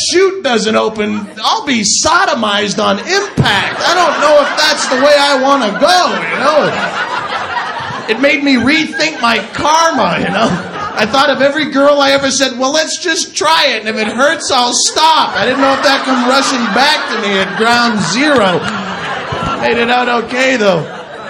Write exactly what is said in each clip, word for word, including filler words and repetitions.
chute doesn't open, I'll be sodomized on impact. I don't know if that's the way I want to go, you know. It made me rethink my karma, you know. I thought of every girl I ever said, well, let's just try it, and if it hurts, I'll stop. I didn't know if that come rushing back to me at ground zero. Made it out okay, though.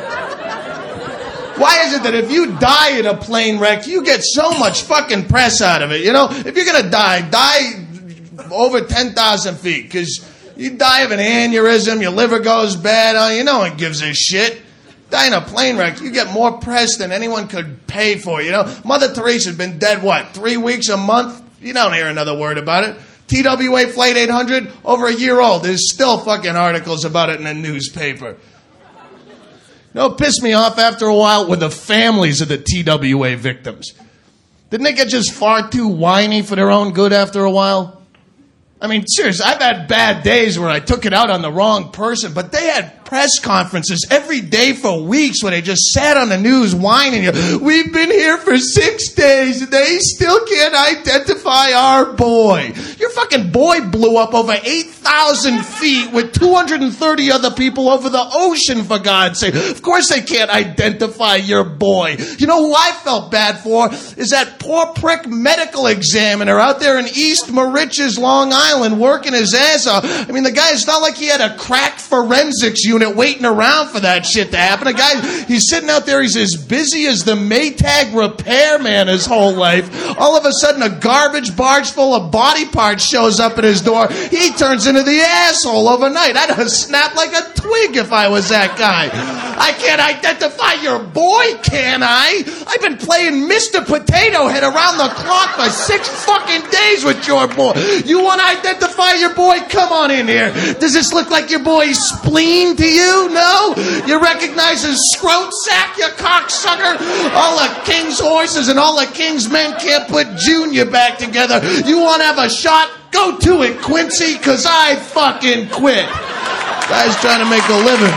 Why is it that if you die in a plane wreck, you get so much fucking press out of it, you know? If you're gonna die, die over ten thousand feet, because you die of an aneurysm, your liver goes bad, oh, you no one gives a shit. Die in a plane wreck, you get more press than anyone could pay for, you know? Mother Teresa's been dead, what, three weeks, a month? You don't hear another word about it. T W A Flight eight hundred, over a year old. There's still fucking articles about it in the newspaper. You know what pissed me off after a while were the families of the T W A victims. Didn't they get just far too whiny for their own good after a while? I mean, seriously, I've had bad days where I took it out on the wrong person, but they had press conferences every day for weeks where they just sat on the news whining. We've been here for six days and they still can't identify our boy. Your fucking boy blew up over eight thousand feet with two hundred thirty other people over the ocean, for God's sake. Of course they can't identify your boy. You know who I felt bad for is that poor prick medical examiner out there in East Moriches, Long Island, working his ass off. I mean, the guy, it's not like he had a crack forensics unit waiting around for that shit to happen. A guy, he's sitting out there, he's as busy as the Maytag repairman his whole life. All of a sudden, a garbage barge full of body parts shows up at his door. He turns into the asshole overnight. I'd have snapped like a twig if I was that guy. I can't identify your boy, can I? I've been playing Mister Potato Head around the clock for six fucking days with your boy. You want to identify your boy? Come on in here. Does this look like your boy's spleen to you? No? You recognize his scrote sack, you cocksucker? All the king's horses and all the king's men can't put Junior back together. You want to have a shot? Go to it, Quincy, because I fucking quit. Guy's trying to make a living.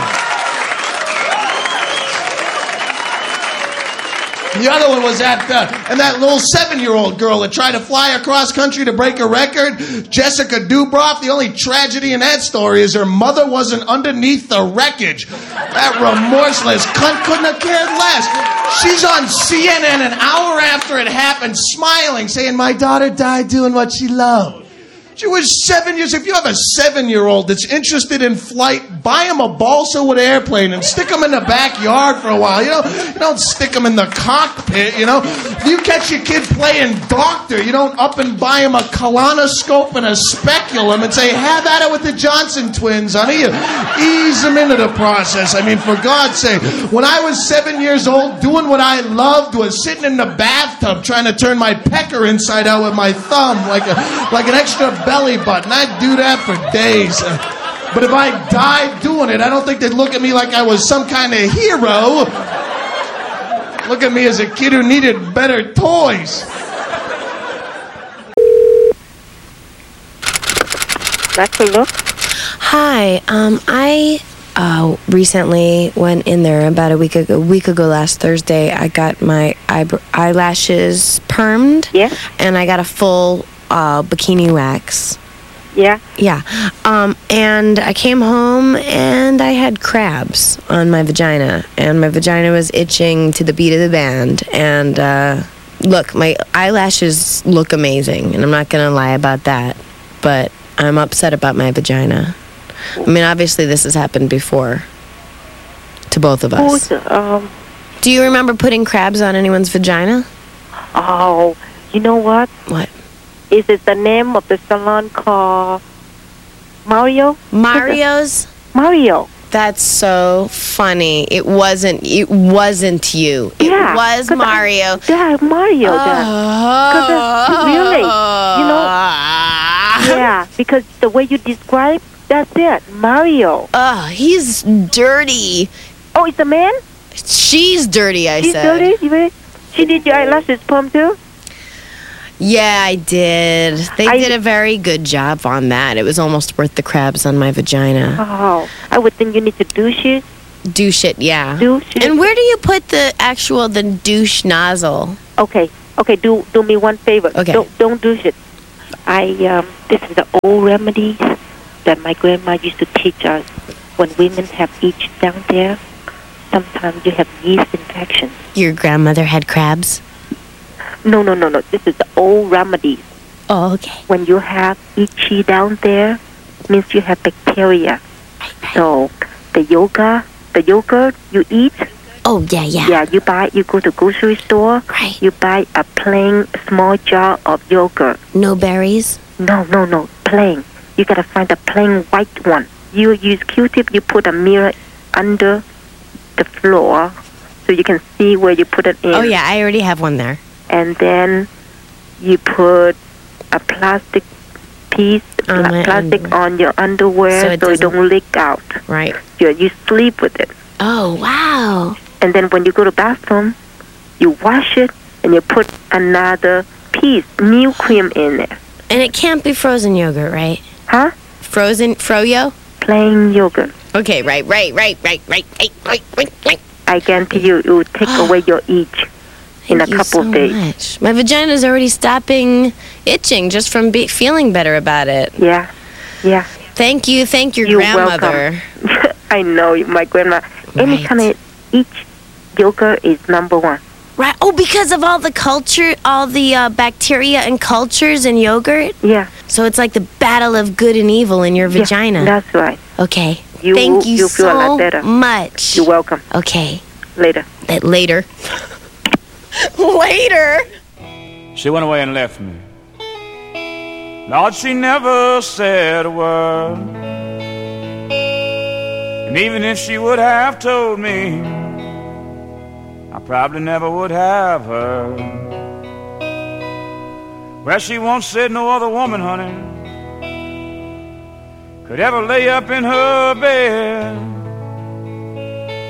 The other one was that, uh, and that little seven-year-old girl that tried to fly across country to break a record, Jessica Dubroff. The only tragedy in that story is her mother wasn't underneath the wreckage. That remorseless cunt couldn't have cared less. She's on C N N an hour after it happened, smiling, saying, my daughter died doing what she loved. She was seven years. If you have a seven-year-old that's interested in flight, buy him a balsa wood airplane and stick him in the backyard for a while. You know, you don't stick him in the cockpit, you know. If you catch your kid playing doctor, you don't up and buy him a colonoscope and a speculum and say, have at it with the Johnson twins, honey. You ease them into the process. I mean, for God's sake, when I was seven years old, doing what I loved was sitting in the bathtub trying to turn my pecker inside out with my thumb like a, like an extra belly button. I'd do that for days. But if I died doing it, I don't think they'd look at me like I was some kind of hero. Look at me as a kid who needed better toys. That's a look. Hi, um, I uh, recently went in there about a week ago. A week ago, last Thursday, I got my eyebrow- eyelashes permed. Yeah. And I got a full uh, bikini wax. Yeah. Yeah. Um, and I came home and I had crabs on my vagina, and my vagina was itching to the beat of the band. And uh, look, my eyelashes look amazing, and I'm not gonna lie about that. But I'm upset about my vagina. I mean, obviously this has happened before to both of us. Who's, um, Do you remember putting crabs on anyone's vagina? oh, you know what? What? Is it the name of the salon called Mario? Mario's? Mario. That's so funny. It wasn't. It wasn't you. It Yeah, was 'cause Mario. I, yeah, Mario. Oh. That. Really, you know. Yeah, because the way you describe, that's it, Mario. Oh, he's dirty. Oh, it's a man? She's dirty, I She's said. dirty? You mean? She did your eyelashes perm too? Yeah, I did. They I- did a very good job on that. It was almost worth the crabs on my vagina. Oh, I would think you need to douche it. Douche it, yeah. Douche it. And where do you put the actual, the douche nozzle? Okay, okay, do do me one favor. Okay. Don't, don't douche it. I um, this is the old remedies that my grandma used to teach us. When women have itch down there, sometimes you have yeast infections. Your grandmother had crabs? No, no, no, no. This is the old remedies. Oh, okay. When you have itchy down there, means you have bacteria. So the yogurt, the yogurt you eat. Oh, yeah, yeah. Yeah, you buy. You go to grocery store. Right. You buy a plain small jar of yogurt. No berries? No, no, no. Plain. You gotta find a plain white one. You use Q-tip. You put a mirror under the floor so you can see where you put it in. Oh, yeah, I already have one there. And then you put a plastic piece, On pla- my plastic underwear. on your underwear So so it it, doesn't- don't leak out. Right. You, you sleep with it. Oh, wow. And then when you go to bathroom, you wash it and you put another piece, new cream in there. And it can't be frozen yogurt, right? Huh? Frozen froyo? Plain yogurt. Okay, right, right, right, right, right, right, right, right, right. I guarantee you it will take away your itch in Thank a you couple so of days. much. My vagina's already stopping itching just from be- feeling better about it. Yeah, yeah. Thank you, thank your You're grandmother. welcome. I know, my grandma. Any Right. kind of itch, yogurt is number one. Right. Oh, because of all the culture, all the uh, bacteria and cultures in yogurt? Yeah. So it's like the battle of good and evil in your Yeah, vagina. that's right. Okay. You- Thank you you feel a lot so better. much. You're welcome. Okay. Later. Uh, later. Later. She went away and left me. Lord, she never said a word. And even if she would have told me, I probably never would have heard. Well, she once said no other woman, honey, could ever lay up in her bed.